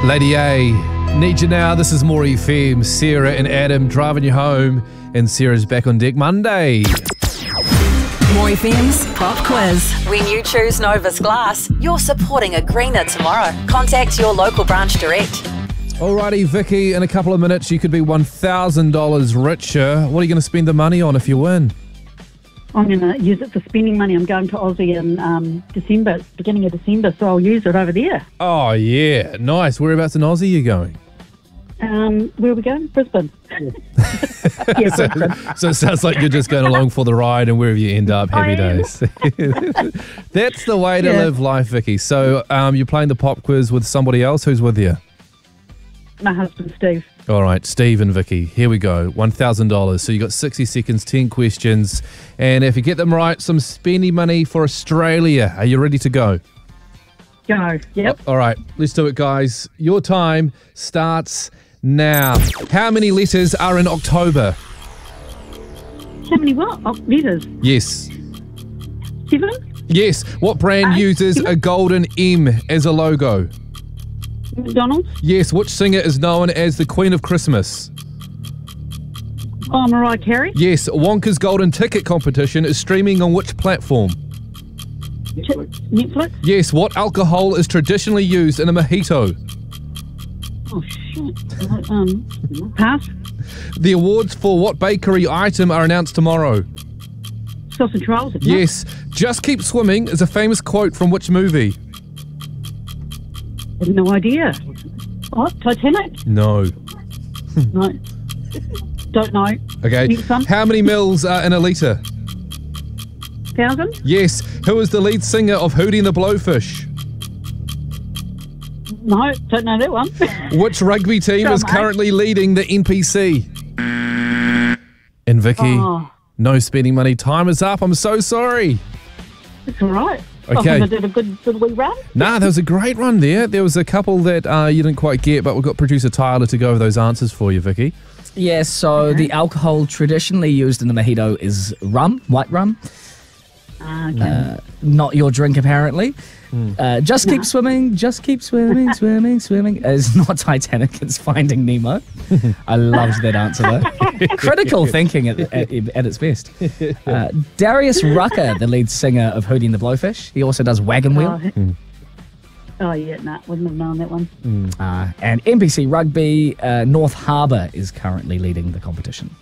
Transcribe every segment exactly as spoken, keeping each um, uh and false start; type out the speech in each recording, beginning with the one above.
Lady A, need you now. This is More F M. Sarah and Adam driving you home, and Sarah's back on deck Monday. More F M's Pop Quiz. When you choose Novus Glass, you're supporting a greener tomorrow. Contact your local branch direct. Alrighty, Vicky, in a couple of minutes you could be one thousand dollars richer. What are you going to spend the money on if you win? I'm going to use it for spending money. I'm going to Aussie in um, December, beginning of December, so I'll use it over there. Oh, yeah. Nice. Whereabouts in Aussie are you going? Um, where are we going? Brisbane. yeah, so, Brisbane. so it sounds like you're just going along for the ride, and wherever you end up, happy days. That's the way to Yeah. live life, Vicky. So um, you're playing the pop quiz with somebody else. Who's with you? My husband, Steve. All right, Steve and Vicky, here we go. one thousand dollars. So you got sixty seconds, ten questions. And if you get them right, some spending money for Australia. Are you ready to go? Go. Yep. All right, let's do it, guys. Your time starts now. How many letters are in October? How many what? Oh, letters? Yes. Seven? Yes. What brand Eight. uses a golden M as a logo? McDonald's? Yes. Which singer is known as the Queen of Christmas? Oh, Mariah Carey? Yes. Wonka's Golden Ticket competition is streaming on which platform? Ch- Netflix? Yes. What alcohol is traditionally used in a mojito? Oh, shit. Um, pass? The awards for what bakery item are announced tomorrow? Sausage rolls? if not. Yes. Just keep swimming is a famous quote from which movie? I have no idea. What? Titanic? No. No. Don't know. Okay. Next one. How many mils are in a litre? Thousand? Yes. Who is the lead singer of Hootie and the Blowfish? No, don't know that one. Which rugby team Go, is mate. currently leading the N P C? And Vicky, Oh. no spending money. Time is up. I'm so sorry. It's all right. Okay. I think I did a good, good wee run. Nah, there was a great run there. There was a couple that uh, you didn't quite get, but we've got producer Tyler to go over those answers for you, Vicky. Yeah, so the alcohol traditionally used in a mojito is rum, white rum. Ah, okay. Uh, not your drink, apparently. Uh, just keep swimming, just keep swimming, swimming, swimming. It's not Titanic, it's Finding Nemo. I loved that answer, though. Critical thinking at, at, at its best. Uh, Darius Rucker, the lead singer of Hootie and the Blowfish. He also does Wagon Wheel. Oh, oh, yeah, nah, wouldn't have known that one. Uh, and N P C Rugby, uh, North Harbour is currently leading the competition.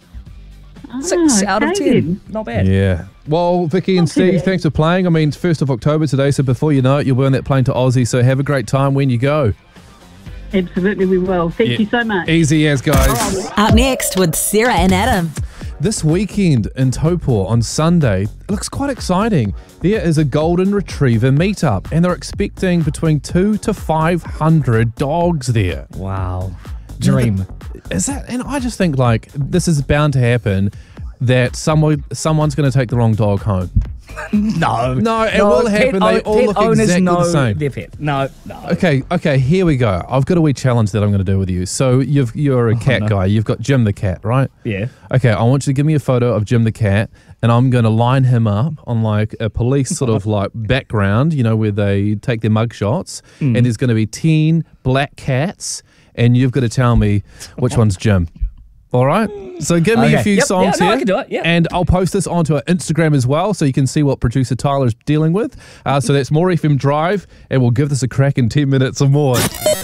Six Oh, out of okay ten. Not bad. Yeah. Well, Vicky and Not too Steve, bad. thanks for playing. I mean, it's first of October today, so before you know it, you'll be on that plane to Aussie, so have a great time when you go. Absolutely, we will. Thank Yeah. you so much. Easy as, guys. Up next with Sarah and Adam. This weekend in Taupo on Sunday, it looks quite exciting. There is a golden retriever meetup, and they're expecting between two to five hundred dogs there. Wow. Dream. Is that? And I just think like this is bound to happen. That someone someone's going to take the wrong dog home. No. No, it will happen. Pet, They o- all pet look owners exactly know the same. their pet. No, no. Okay, okay, here we go. I've got a wee challenge that I'm going to do with you. So you've you're a cat no. guy. You've got Jim the cat, right? Yeah. Okay, I want you to give me a photo of Jim the cat, and I'm going to line him up on like a police sort of like background, you know, where they take their mug shots, Mm. and there's going to be ten black cats, and you've got to tell me which one's Jim. All right? So give me a Okay. few Yep, songs yeah, no, here. I can do it, yeah. And I'll post this onto our Instagram as well so you can see what producer Tyler's dealing with. Uh, so that's More F M Drive, and we'll give this a crack in ten minutes or more.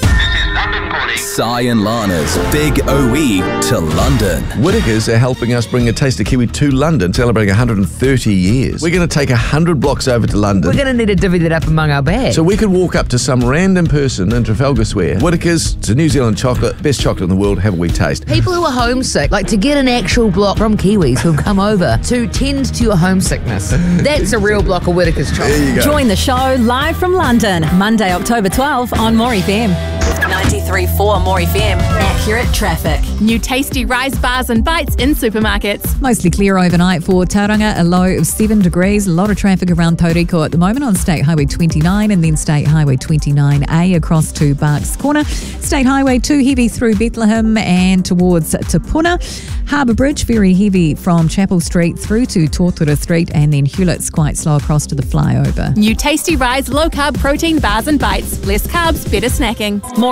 Sai and Lana's Big O E to London. Whitakers are helping us bring a Taste of Kiwi to London, celebrating one hundred thirty years. We're going to take one hundred blocks over to London. We're going to need to divvy that up among our bags. So we could walk up to some random person in Trafalgar Square. Whitakers, it's a New Zealand chocolate, best chocolate in the world, have a wee taste. People who are homesick, like to get an actual block from Kiwis who've come over to tend to your homesickness. That's a real block of Whitaker's chocolate. There you go. Join the show live from London, Monday, October twelfth on More F M. ninety-three point four More F M. Accurate traffic. New tasty Rise bars and bites in supermarkets. Mostly clear overnight for Tauranga, a low of seven degrees. A lot of traffic around Tauriko at the moment on State Highway twenty-nine and then State Highway twenty-nine A across to Barks Corner. State Highway two heavy through Bethlehem and towards Te Puna. Harbour Bridge very heavy from Chapel Street through to Tortora Street, and then Hewlett's quite slow across to the flyover. New tasty Rise low carb protein bars and bites. Less carbs, better snacking. More F M.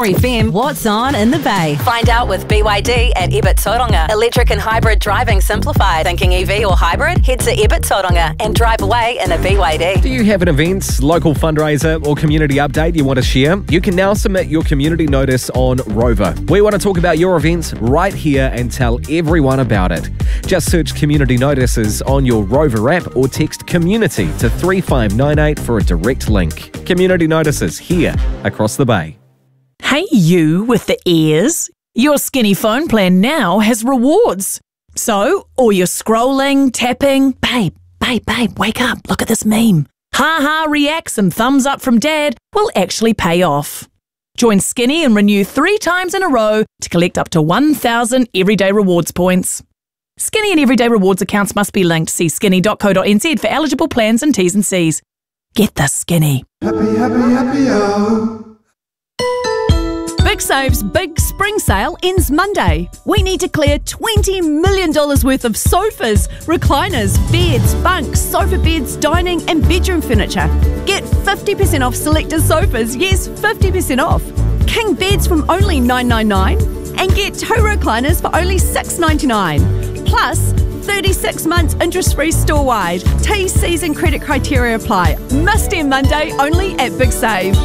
M, what's on in the Bay? Find out with B Y D at Ebert Tauranga. Electric and hybrid driving simplified. Thinking E V or hybrid? Head to Ebert Tauranga and drive away in a B Y D. Do you have an event, local fundraiser, or community update you want to share? You can now submit your community notice on Rover. We want to talk about your event right here and tell everyone about it. Just search community notices on your Rover app or text community to three five nine eight for a direct link. Community notices here across the Bay. Hey, you with the ears. Your Skinny phone plan now has rewards. So, all your scrolling, tapping, babe, babe, babe, wake up, look at this meme. Ha ha reacts and thumbs up from dad will actually pay off. Join Skinny and renew three times in a row to collect up to one thousand Everyday Rewards points. Skinny and Everyday Rewards accounts must be linked. See skinny dot co dot n z for eligible plans and T's and C's. Get the Skinny. Happy, happy, happy, oh. Big Save's big spring sale ends Monday. We need to clear twenty million dollars worth of sofas, recliners, beds, bunks, sofa beds, dining and bedroom furniture. Get fifty percent off selected sofas, yes, fifty percent off. King beds from only nine dollars ninety-nine and get two recliners for only six dollars ninety-nine. Plus, thirty-six months interest-free store-wide. T, C's and credit criteria apply. Must end Monday only at Big Save.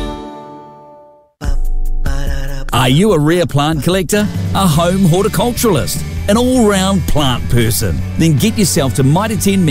Are you a rare plant collector? A home horticulturalist? An all-round plant person? Then get yourself to Mitre ten